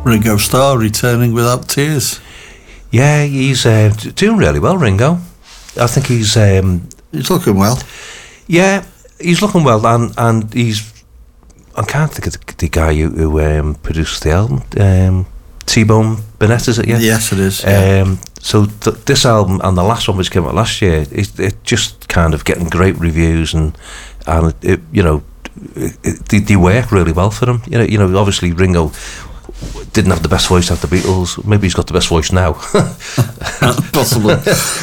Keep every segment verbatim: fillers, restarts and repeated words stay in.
Ringo Starr returning without tears. Yeah, he's uh, doing really well, Ringo. I think he's... Um, he's looking well. Yeah, he's looking well, and, and he's... I can't think of the, the guy who, who um, produced the album. Um, T-Bone Burnett, is it? Yeah. Yes, it is. Yeah. Um, so th- this album and the last one, which came out last year, it, it just kind of getting great reviews, and and it, it, you know, it, it, they, they work really well for him. You know, you know, obviously Ringo didn't have the best voice after the Beatles. Maybe he's got the best voice now. Possibly.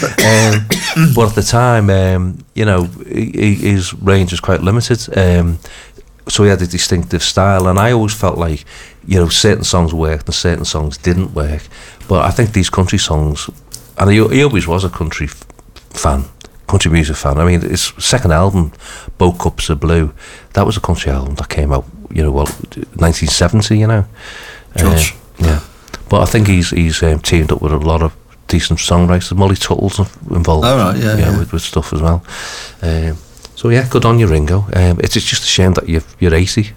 um, but at the time, um, you know, he, his range was quite limited. Um, so he had a distinctive style, and I always felt like, you know, certain songs worked and certain songs didn't work. But I think these country songs, and he, he always was a country f- fan, country music fan. I mean, his second album, Both Cups of Blue, that was a country album that came out, you know, well, nineteen seventy, you know. Josh. Uh, yeah. But I think he's he's um, teamed up with a lot of decent songwriters. Molly Tuttle's involved. Oh, right, yeah, yeah, yeah. With, with stuff as well. Um, so yeah, good on you, Ringo. Um, it's, it's just a shame that you're, you're eighty.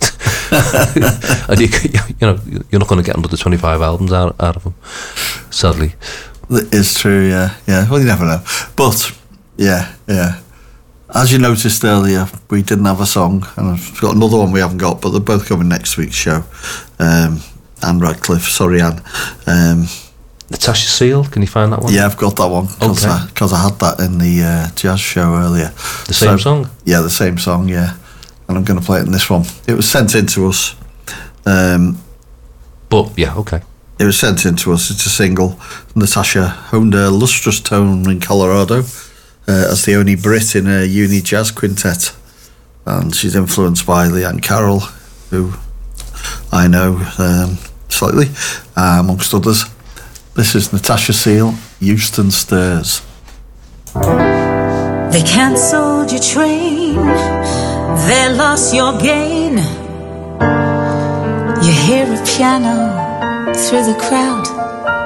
And you, you know, you're not going to get another twenty-five albums out, out of him, sadly. It's true, yeah, yeah. Well, you never know. But yeah, yeah. As you noticed earlier, we didn't have a song, and I've got another one we haven't got, but they're both coming next week's show. Um, Anne Radcliffe, sorry, Anne. Um, Natasha Seal, can you find that one? Yeah, I've got that one because okay. I, 'cause I had that in the uh, jazz show earlier. The same so, song? Yeah, the same song, yeah. And I'm going to play it in this one. It was sent in to us. Um, but, yeah, okay. It was sent in to us. It's a single. Natasha honed a lustrous tone in Colorado uh, as the only Brit in a uni jazz quintet. And she's influenced by Leanne Carroll, who I know um, slightly, uh, amongst others. This is Natasha Seal, Euston Stirs. They cancelled your train, they lost your gain. You hear a piano through the crowd.